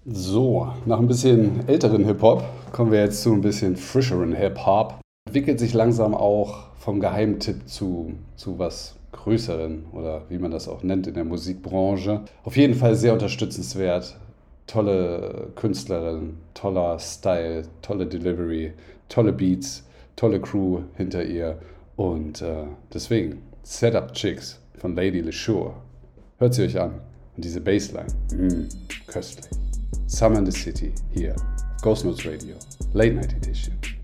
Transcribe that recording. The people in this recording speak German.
So, nach ein bisschen älteren Hip-Hop kommen wir jetzt zu ein bisschen frischeren Hip-Hop. Entwickelt sich langsam auch vom Geheimtipp zu was Größeren oder wie man das auch nennt in der Musikbranche. Auf jeden Fall sehr unterstützenswert. Tolle Künstlerin, toller Style, tolle Delivery, tolle Beats, tolle Crew hinter ihr. Und deswegen Setup Chicks von Lady LeSure. Hört sie euch an. Und diese Bassline, köstlich. Summer in the City, hier, Ghost Notes Radio, Late Night Edition.